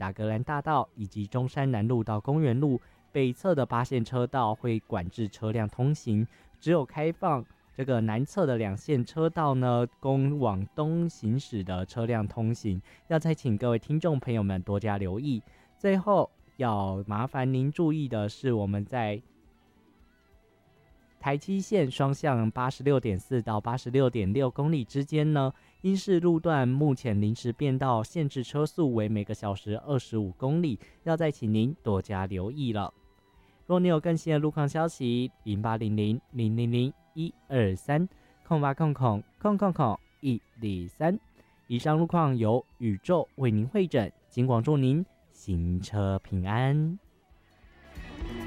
雅各兰大道以及中山南路到公园路北侧的8线车道会管制车辆通行，只有开放这个南侧的2线车道呢，供往东行驶的车辆通行，要再请各位听众朋友们多加留意。最后要麻烦您注意的是，我们在台七线双向86.4到86.6公里之间呢，因是路段目前临时变道，限制车速为每个小时25公里，要再请您多加留意了。若你有更新的路况消息，0800-000-123-0800-123。以上路况由宇宙为您会诊，尽管祝您行车平安。